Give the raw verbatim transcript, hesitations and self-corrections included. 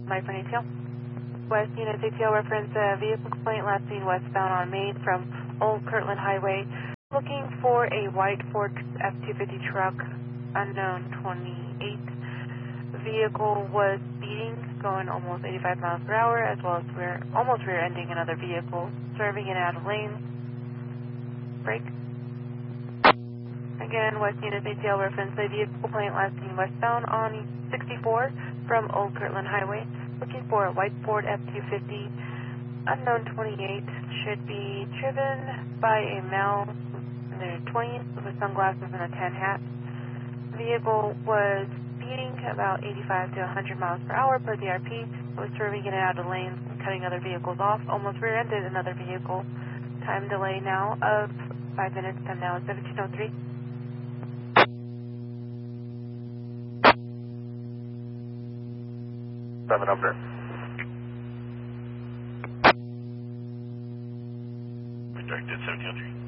Life for A T L. West Units A T L reference uh, vehicle complaint last seen westbound on Main from Old Kirtland Highway. Looking for a white Ford F two fifty truck, unknown twenty-eight. Vehicle was speeding, going almost eighty-five miles per hour, as well as rear, almost rear-ending another vehicle, swerving in and out of lanes. Brake. Again, West Units A T L reference a vehicle complaint last seen westbound on sixty-four from Old Kirtland Highway. Looking for a white Ford F two fifty, unknown twenty-eight, should be driven by a male in their twenties with sunglasses and a tan hat. Vehicle was speeding about eighty-five to one hundred miles per hour per D R P, was swerving in and out of lanes, cutting other vehicles off, almost rear-ended another vehicle. Time delay now of five minutes, time now is seventeen oh three. Seven up there. Directed seventeen oh three.